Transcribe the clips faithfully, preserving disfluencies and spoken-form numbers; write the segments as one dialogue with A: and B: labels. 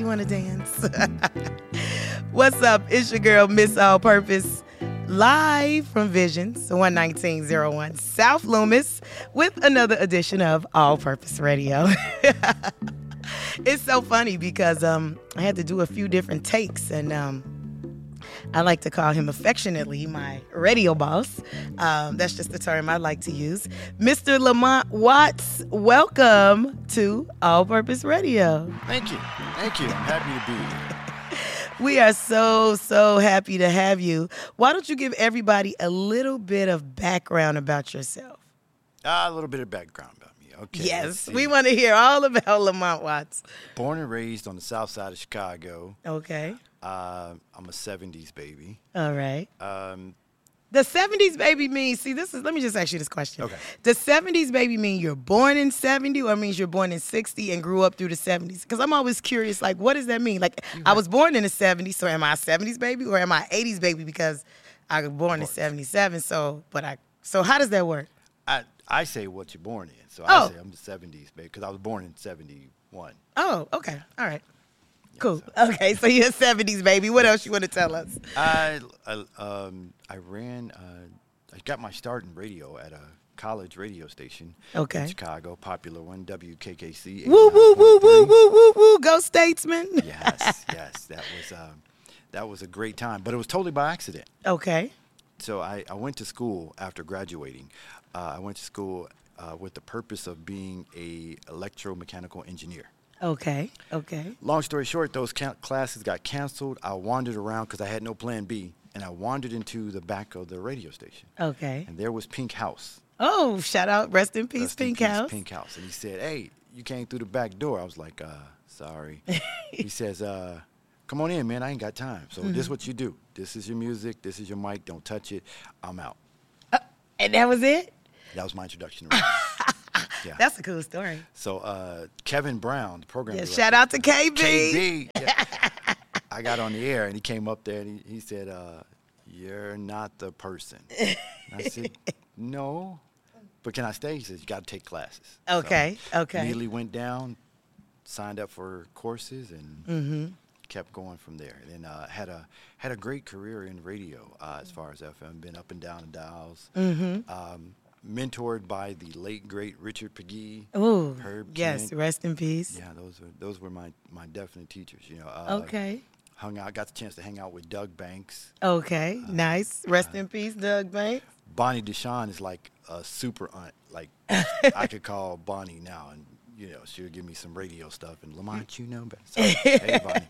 A: you want to dance? What's up? It's your girl, Miss All Purpose, live from Visions, one nineteen oh one South Loomis, with another edition of All Purpose Radio. It's so funny because um, I had to do a few different takes, and um, I like to call him affectionately my radio boss. Um, that's just the term I like to use. Mister Lamont Watts, welcome to All Purpose Radio.
B: Thank you. Thank you. I'm happy to be here.
A: We are so, so happy to have you. Why don't you give everybody a little bit of background about yourself?
B: Uh, a little bit of background about me. Okay.
A: Yes, we want to hear all about Lamont Watts.
B: Born and raised on the south side of Chicago.
A: Okay.
B: Uh, I'm a seventies baby.
A: All right.
B: Um,
A: The seventies baby means, see, this is, let me just ask you this question.
B: Okay.
A: The seventies baby mean you're born in seventy or means you're born in sixty and grew up through the seventies? Because I'm always curious, like, what does that mean? Like, I was born in the seventies, so am I a seventies baby or am I eighties baby because I was born in seventy-seven, so, but I, so how does that work?
B: I, I say what you're born in. So
A: Oh.
B: I say I'm the seventies baby because I was born in seventy-one.
A: Oh, okay. All right. Cool. Okay, so you're a seventies baby. What else you want to tell us?
B: I, I, um, I ran, uh, I got my start in radio at a college radio station
A: Okay.
B: in Chicago, popular one, W K K C.
A: Woo, woo, woo, woo, woo, woo, woo. Go Statesman.
B: Yes, yes. That was, um, that was a great time, but it was totally by accident.
A: Okay.
B: So I, I went to school after graduating. Uh, I went to school uh, with the purpose of being a electromechanical engineer.
A: Okay. Okay.
B: Long story short, those ca- classes got canceled. I wandered around because I had no plan B, and I wandered into the back of the radio station.
A: Okay.
B: And there was Pink House.
A: Oh, shout out. Rest in peace,
B: Rest in
A: Pink
B: peace,
A: House.
B: Pink House. And he said, hey, you came through the back door. I was like, uh, sorry. He says, uh, come on in, man. I ain't got time. So
A: Mm-hmm.
B: this is what you do. This is your music. This is your mic. Don't touch it. I'm out.
A: Uh, and that was it?
B: That was my introduction to radio. Yeah.
A: That's a cool story.
B: So uh, Kevin Brown, the program
A: Yeah,
B: director.
A: shout out to K B.
B: K B. Yeah. I got on the air, and he came up there, and he, he said, uh, you're not the person. And I said, no. But can I stay? He says, you got to take classes.
A: Okay,
B: So
A: okay.
B: Immediately went down, signed up for courses, and
A: Mm-hmm.
B: kept going from there. And then uh, had a had a great career in radio uh, as far as F M. Been up and down the dials.
A: Mm-hmm.
B: Um, mentored by the late great Richard Pegee.
A: Ooh,
B: Herb
A: yes,
B: Kent.
A: rest in peace.
B: Yeah, those were those were my, my definite teachers. You know. Uh,
A: Okay.
B: Hung out, got the chance to hang out with Doug Banks.
A: Okay,
B: Uh,
A: nice. Rest in peace, Doug Banks.
B: Bonnie Deshawn is like a super aunt. Like I could call Bonnie now, and you know she'll give me some radio stuff. And Lamont, you know, but so, hey Bonnie.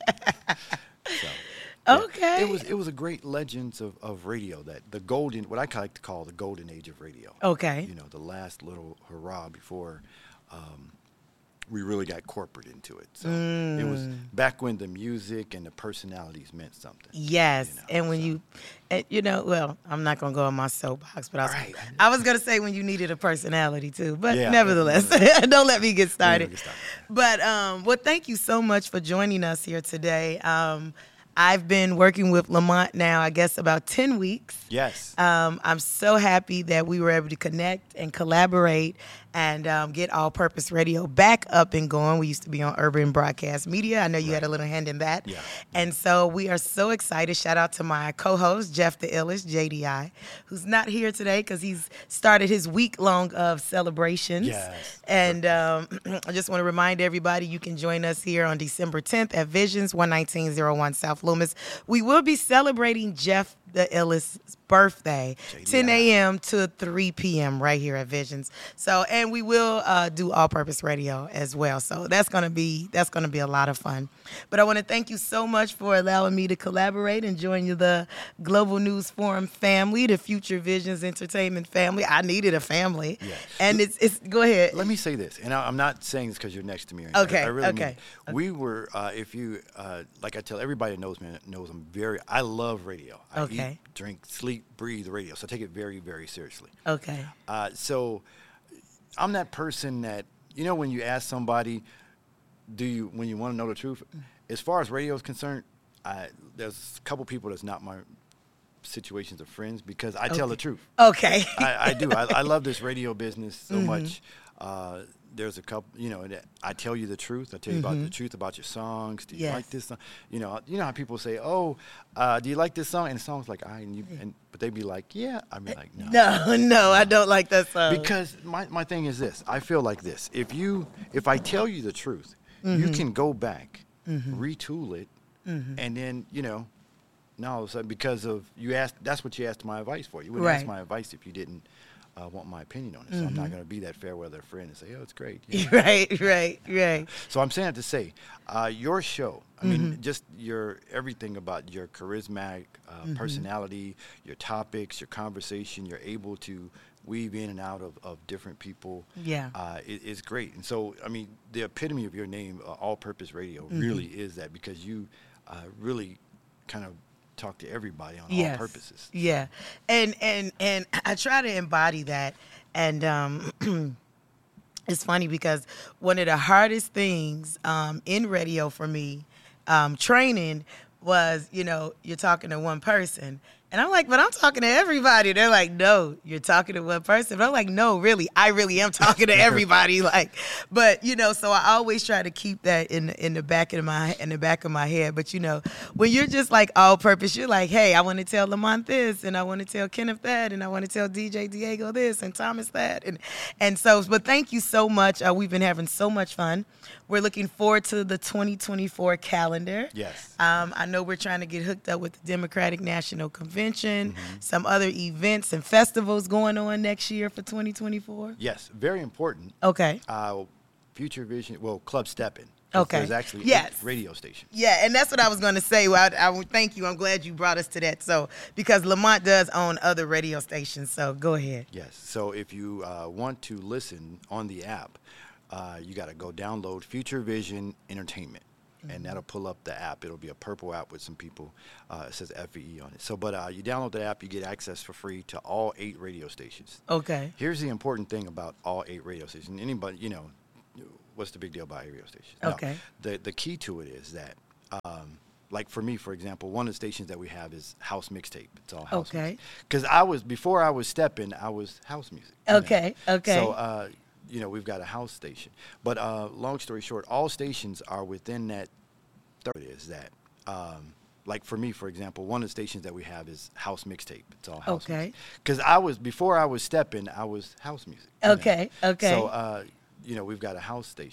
B: So, yeah,
A: Okay.
B: it was it was a great legends of, of radio, that the golden, what I like to call the golden age of radio.
A: Okay.
B: You know, the last little hurrah before um, we really got corporate into it. So it was
A: Mm.
B: back when the music and the personalities meant something.
A: Yes,
B: You know,
A: and when
B: so.
A: you, and, you know, well, I'm not gonna go on my soapbox, but I was,
B: All right.
A: I was gonna say when you needed a personality too, but
B: Yeah,
A: nevertheless,
B: yeah.
A: don't let me get started.
B: get started.
A: But um, well, thank you so much for joining us here today. Um, I've been working with Lamont now, I guess, about ten weeks.
B: Yes.
A: Um, I'm so happy that we were able to connect and collaborate and um, get All Purpose Radio back up and going. We used to be on Urban Broadcast Media. I know you had a little hand in that.
B: Yeah.
A: And so we are so excited. Shout out to my co-host, Jeff the Illish, J D I, who's not here today because he's started his week long of celebrations.
B: Yes.
A: And um, I just want to remind everybody you can join us here on December tenth at Visions, one nineteen oh one South Loomis. We will be celebrating Jeff the Illist's birthday,
B: J D I.
A: ten a.m. to three p.m. right here at Visions. So, and we will uh, do all-purpose radio as well. So that's gonna be that's gonna be a lot of fun. But I want to thank you so much for allowing me to collaborate and join you, the Global News Forum family, the Future Visions Entertainment family. I needed a family,
B: Yeah.
A: and it's it's. Go ahead.
B: Let me say this, and I, I'm not saying this because you're next to me. Or anything.
A: Okay,
B: I really mean
A: okay,
B: it. We were, uh, if you, uh, like I tell everybody that knows me, knows I'm very, I love radio. I
A: Okay.
B: eat, drink, sleep, breathe radio. So I take it very, very seriously.
A: Okay.
B: Uh, so I'm that person that, you know, when you ask somebody, do you, when you want to know the truth, as far as radio is concerned, I, there's a couple people that's not my situations of friends because I tell
A: Okay.
B: the truth.
A: Okay.
B: I, I do. I, I love this radio business so
A: Mm-hmm.
B: much uh, there's a couple, you know, that I tell you the truth. I tell you about the truth about your songs. Do you
A: Yes.
B: like this song? You know, you know how people say, "Oh, uh, do you like this song?" And the song's like, "I," and, you, and but they be like, "Yeah." I be like, "No."
A: No, no, I don't like that song.
B: Because my, my thing is this. I feel like this. If you if I tell you the truth, you can go back, retool it, and then, you know, now all of a sudden, because of you asked, that's what you asked my advice for. You wouldn't ask
A: Right.
B: my advice if you didn't uh, want my opinion on it. So I'm not going to be that fair weather friend and say, "Oh, it's great." Yeah.
A: Right, right, right.
B: So I'm saying it to say, uh, your show, I mean, just your everything about your charismatic uh, personality, your topics, your conversation, you're able to weave in and out of, of different people.
A: Yeah.
B: Uh, it, it's great. And so, I mean, the epitome of your name, uh, All Purpose Radio, really is that, because you uh, really kind of talk to everybody on
A: Yes.
B: all purposes.
A: Yeah. And and and I try to embody that. And um it's funny because one of the hardest things um in radio for me, um, training, was, you know, you're talking to one person. And I'm like, but I'm talking to everybody. They're like, no, you're talking to one person. But I'm like, no, really, I really am talking to everybody. Like, but you know, so I always try to keep that in in the back of my in the back of my head. But you know, when you're just like all purpose, you're like, hey, I want to tell Lamont this, and I want to tell Kenneth that, and I want to tell D J Diego this, and Thomas that, and and so. But thank you so much. Uh, we've been having so much fun. We're looking forward to the twenty twenty-four calendar.
B: Yes.
A: Um, I know we're trying to get hooked up with the Democratic National Convention,
B: Mm-hmm.
A: some other events and festivals going on next year for twenty twenty-four.
B: Yes, very important.
A: Okay.
B: Uh, Future Vision, well, Club Steppin'.
A: Okay.
B: There's actually
A: Yes.
B: eight radio stations.
A: Yeah, and that's what I was going to say. Well, I, I would thank you. I'm glad you brought us to that. So, because Lamont does own other radio stations, so go ahead.
B: Yes. So if you uh, want to listen on the app, uh, you got to go download Future Vision Entertainment, and that'll pull up the app. It'll be a purple app with some people. Uh, it says F V E on it. So, but uh, you download the app, you get access for free to all eight radio stations.
A: Okay.
B: Here's the important thing about all eight radio stations. Anybody, you know, what's the big deal about eight radio stations? No,
A: Okay.
B: the the key to it is that, um, like for me, for example, one of the stations that we have is House Mixtape. It's all house
A: Okay.
B: music. Because I was, before I was stepping, I was house music. you know.
A: Okay, okay.
B: So, uh, you know, we've got a house station. But uh, long story short, all stations are within that. Third is that, um, like for me, for example, one of the stations that we have is House Mixtape. It's all house
A: Okay.
B: music. Because I was, before I was stepping, I was house music. you know.
A: Okay, okay.
B: So, uh, you know, we've got a house station.